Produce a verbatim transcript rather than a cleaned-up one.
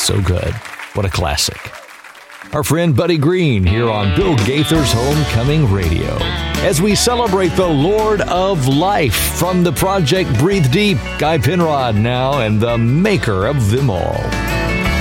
So good. What a classic. Our friend Buddy Green here on Bill Gaither's Homecoming Radio as we celebrate the Lord of Life from the project Breathe Deep, Guy Penrod now, and the maker of them all.